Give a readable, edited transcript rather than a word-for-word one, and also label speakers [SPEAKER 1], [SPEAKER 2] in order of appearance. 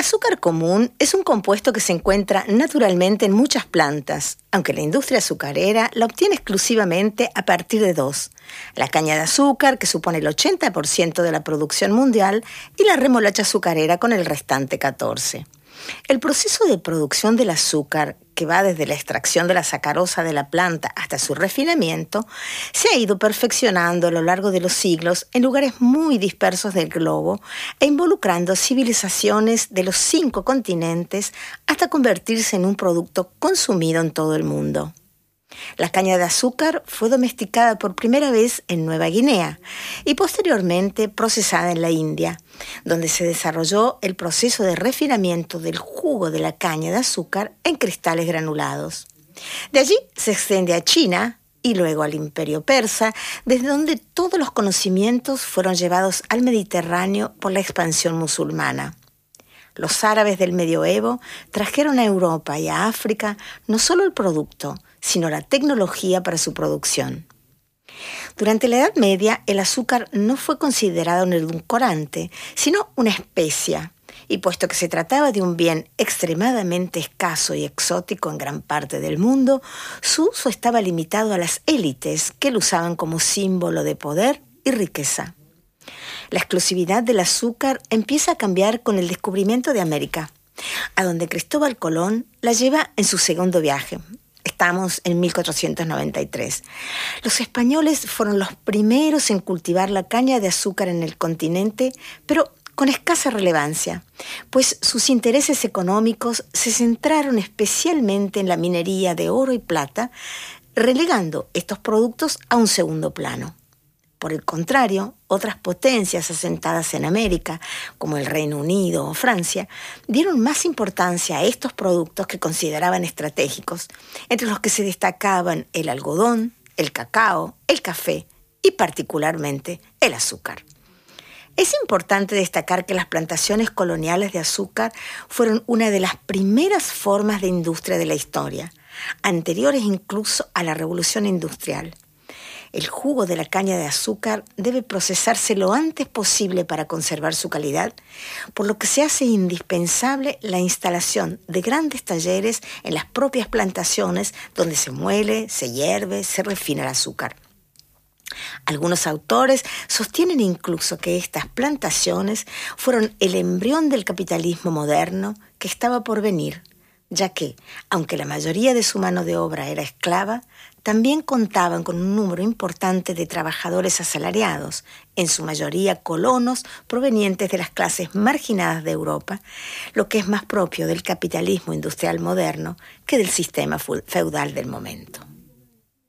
[SPEAKER 1] azúcar común es un compuesto que se encuentra naturalmente en muchas plantas, aunque la industria azucarera la obtiene exclusivamente a partir de dos: la caña de azúcar, que supone el 80% de la producción mundial, y la remolacha azucarera con el restante 14%. El proceso de producción del azúcar, que va desde la extracción de la sacarosa de la planta hasta su refinamiento, se ha ido perfeccionando a lo largo de los siglos en lugares muy dispersos del globo e involucrando civilizaciones de los 5 continentes hasta convertirse en un producto consumido en todo el mundo. La caña de azúcar fue domesticada por primera vez en Nueva Guinea y posteriormente procesada en la India, donde se desarrolló el proceso de refinamiento del jugo de la caña de azúcar en cristales granulados. De allí se extiende a China y luego al Imperio Persa, desde donde todos los conocimientos fueron llevados al Mediterráneo por la expansión musulmana. Los árabes del medioevo trajeron a Europa y a África no solo el producto, sino la tecnología para su producción. Durante la Edad Media, el azúcar no fue considerado un edulcorante, sino una especia, y puesto que se trataba de un bien extremadamente escaso y exótico en gran parte del mundo, su uso estaba limitado a las élites que lo usaban como símbolo de poder y riqueza. La exclusividad del azúcar empieza a cambiar con el descubrimiento de América, a donde Cristóbal Colón la lleva en su segundo viaje. Estamos en 1493. Los españoles fueron los primeros en cultivar la caña de azúcar en el continente, pero con escasa relevancia, pues sus intereses económicos se centraron especialmente en la minería de oro y plata, relegando estos productos a un segundo plano. Por el contrario, otras potencias asentadas en América, como el Reino Unido o Francia, dieron más importancia a estos productos que consideraban estratégicos, entre los que se destacaban el algodón, el cacao, el café y particularmente el azúcar. Es importante destacar que las plantaciones coloniales de azúcar fueron una de las primeras formas de industria de la historia, anteriores incluso a la Revolución Industrial. El jugo de la caña de azúcar debe procesarse lo antes posible para conservar su calidad, por lo que se hace indispensable la instalación de grandes talleres en las propias plantaciones donde se muele, se hierve, se refina el azúcar. Algunos autores sostienen incluso que estas plantaciones fueron el embrión del capitalismo moderno que estaba por venir, ya que, aunque la mayoría de su mano de obra era esclava, también contaban con un número importante de trabajadores asalariados, en su mayoría colonos provenientes de las clases marginadas de Europa, lo que es más propio del capitalismo industrial moderno que del sistema feudal del momento.